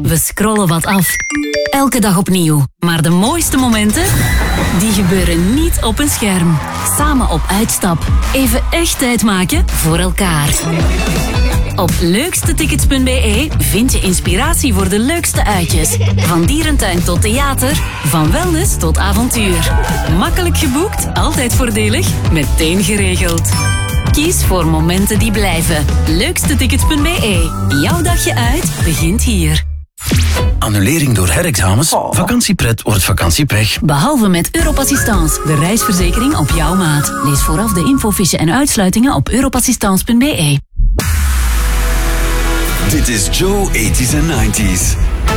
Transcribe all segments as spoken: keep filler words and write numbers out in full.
We scrollen wat af. Elke dag opnieuw. Maar de mooiste momenten, die gebeuren niet op een scherm. Samen op uitstap. Even echt tijd maken voor elkaar. Op leukstetickets punt b e vind je inspiratie voor de leukste uitjes. Van dierentuin tot theater, van wellness tot avontuur. Makkelijk geboekt, altijd voordelig, meteen geregeld. Kies voor momenten die blijven. leukstetickets punt b e. Jouw dagje uit begint hier. Annulering door herexamens? Oh. Vakantiepret wordt vakantiepech. Behalve met Europassistance, de reisverzekering op jouw maat. Lees vooraf de infofiche en uitsluitingen op europassistance punt b e. Dit is Joe tachtiger en negentiger.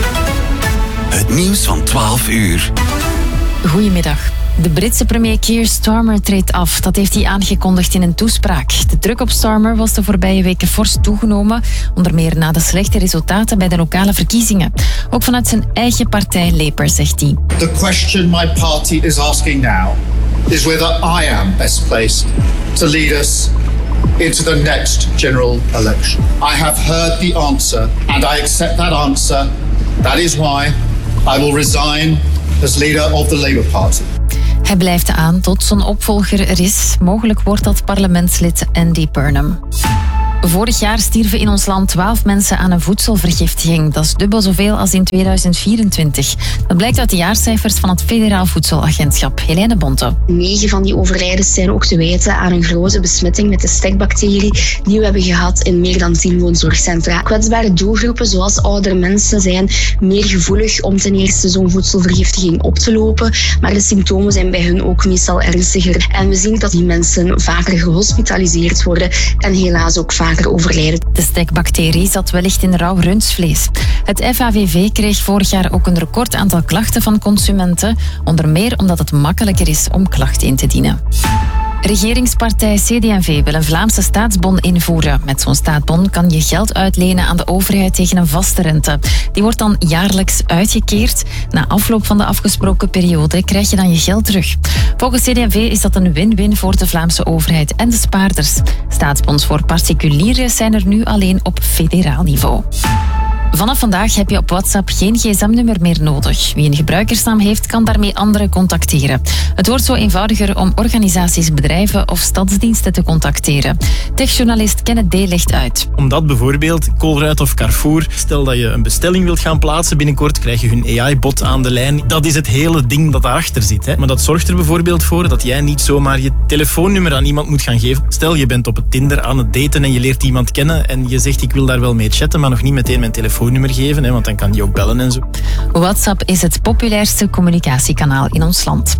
Het nieuws van twaalf uur. Goedemiddag. De Britse premier Keir Starmer treedt af. Dat heeft hij aangekondigd in een toespraak. De druk op Starmer was de voorbije weken fors toegenomen, onder meer na de slechte resultaten bij de lokale verkiezingen. Ook vanuit zijn eigen partij Labour, zegt hij. The question my party is asking now is whether I am best placed to lead us into the next general election. I have heard the answer and I accept that answer. That is why I will resign as leader of the Labour Party. Hij blijft aan tot zijn opvolger er is. Mogelijk wordt dat parlementslid Andy Burnham. Vorig jaar stierven in ons land twaalf mensen aan een voedselvergiftiging. Dat is dubbel zoveel als in tweeduizend vierentwintig. Dat blijkt uit de jaarcijfers van het Federaal Voedselagentschap. Helene Bonte. Negen van die overlijdens zijn ook te wijten aan een grote besmetting met de stekbacterie die we hebben gehad in meer dan tien woonzorgcentra. Kwetsbare doelgroepen zoals oudere mensen zijn meer gevoelig om ten eerste zo'n voedselvergiftiging op te lopen, maar de symptomen zijn bij hun ook meestal ernstiger. En we zien dat die mensen vaker gehospitaliseerd worden en helaas ook vaker overlijden. De stekbacterie zat wellicht in rauw rundvlees. Het F A V V kreeg vorig jaar ook een record aantal klachten van consumenten, onder meer omdat het makkelijker is om klachten in te dienen. Regeringspartij C D en V wil een Vlaamse staatsbon invoeren. Met zo'n staatsbon kan je geld uitlenen aan de overheid tegen een vaste rente. Die wordt dan jaarlijks uitgekeerd. Na afloop van de afgesproken periode krijg je dan je geld terug. Volgens C D en V is dat een win-win voor de Vlaamse overheid en de spaarders. Staatsbons voor particulieren zijn er nu alleen op federaal niveau. Vanaf vandaag heb je op WhatsApp geen gsm-nummer meer nodig. Wie een gebruikersnaam heeft, kan daarmee anderen contacteren. Het wordt zo eenvoudiger om organisaties, bedrijven of stadsdiensten te contacteren. Techjournalist Kenneth D. legt uit. Omdat bijvoorbeeld Colruyt of Carrefour, stel dat je een bestelling wilt gaan plaatsen binnenkort, krijg je hun A I-bot aan de lijn. Dat is het hele ding dat daarachter zit. Hè. Maar dat zorgt er bijvoorbeeld voor dat jij niet zomaar je telefoonnummer aan iemand moet gaan geven. Stel, je bent op het Tinder aan het daten en je leert iemand kennen en je zegt ik wil daar wel mee chatten, maar nog niet meteen mijn telefoon nummer geven, hè, want dan kan die ook bellen en zo. WhatsApp is het populairste communicatiekanaal in ons land.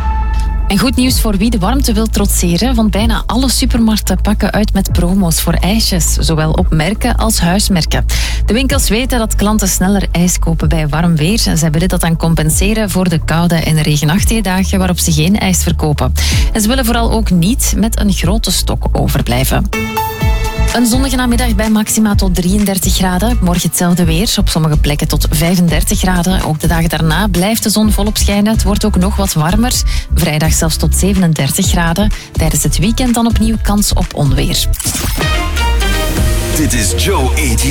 En goed nieuws voor wie de warmte wil trotseren, want bijna alle supermarkten pakken uit met promo's voor ijsjes, zowel op merken als huismerken. De winkels weten dat klanten sneller ijs kopen bij warm weer en zij willen dat dan compenseren voor de koude en regenachtige dagen waarop ze geen ijs verkopen. En ze willen vooral ook niet met een grote stok overblijven. Een zonnige namiddag bij maxima tot drieëndertig graden. Morgen hetzelfde weer, op sommige plekken tot vijfendertig graden. Ook de dagen daarna blijft de zon volop schijnen. Het wordt ook nog wat warmer. Vrijdag zelfs tot zevenendertig graden. Tijdens het weekend dan opnieuw kans op onweer. Dit is Joe tachtiger